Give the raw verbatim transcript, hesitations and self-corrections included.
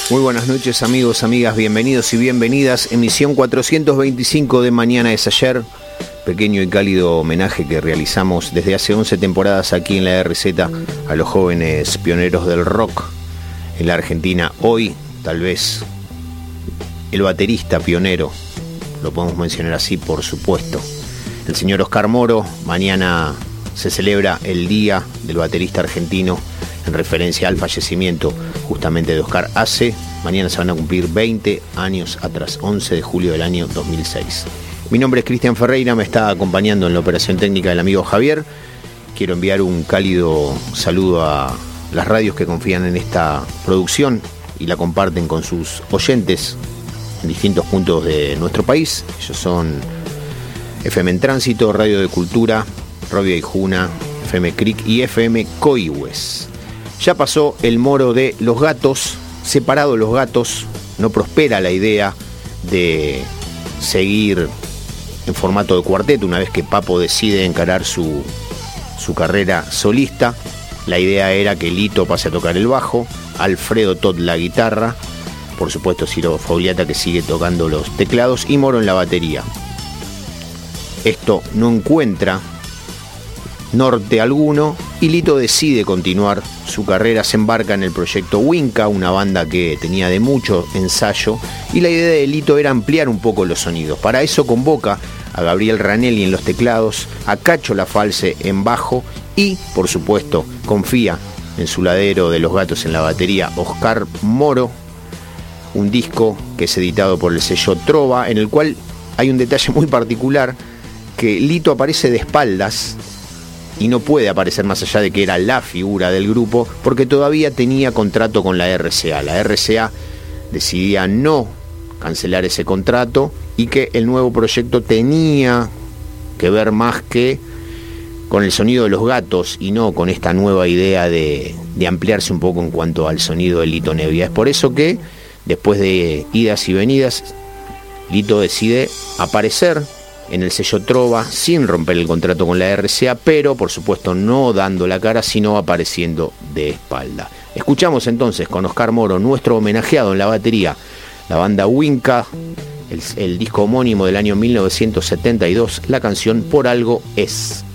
Muy buenas noches, amigos, amigas, bienvenidos y bienvenidas. Emisión cuatrocientos veinticinco de Mañana es Ayer. Pequeño y cálido homenaje que realizamos desde hace once temporadas aquí en la R Z a los jóvenes pioneros del rock en la Argentina. Hoy, tal vez, el baterista pionero, lo podemos mencionar así, por supuesto, el señor Oscar Moro. Mañana se celebra el Día del Baterista Argentino en referencia al fallecimiento justamente de Oscar. Hace, mañana se van a cumplir veinte años atrás, once de julio del año dos mil seis. Mi nombre es Cristian Ferreira, me está acompañando en la operación técnica el amigo Javier. Quiero enviar un cálido saludo a las radios que confían en esta producción y la comparten con sus oyentes en distintos puntos de nuestro país. Ellos son F M en Tránsito, Radio de Cultura, Radio Aijuna, F M Cric y F M Coihues. Ya pasó el moro de los gatos, separados los gatos, no prospera la idea de seguir en formato de cuarteto una vez que Papo decide encarar su, su carrera solista. La idea era que Lito pase a tocar el bajo, Alfredo Todd la guitarra, por supuesto Ciro Fogliata que sigue tocando los teclados y Moro en la batería. Esto no encuentra norte alguno y Lito decide continuar su carrera, se embarca en el proyecto Winca, una banda que tenía de mucho ensayo, y la idea de Lito era ampliar un poco los sonidos. Para eso convoca a Gabriel Ranelli en los teclados, a Cacho Lafalce en bajo y, por supuesto, confía en su ladero de los gatos en la batería, Oscar Moro. Un disco que es editado por el sello Trova, en el cual hay un detalle muy particular, que Lito aparece de espaldas y no puede aparecer más allá de que era la figura del grupo, porque todavía tenía contrato con la R C A. La R C A decidía no cancelar ese contrato y que el nuevo proyecto tenía que ver más que con el sonido de los gatos y no con esta nueva idea de, de ampliarse un poco en cuanto al sonido de Lito Nebbia. Es por eso que, después de idas y venidas, Lito decide aparecer en el sello Trova sin romper el contrato con la R C A, pero por supuesto no dando la cara, sino apareciendo de espalda. Escuchamos entonces con Oscar Moro, nuestro homenajeado en la batería, la banda Winca, el, el disco homónimo del año mil novecientos setenta y dos, la canción Por Algo Es.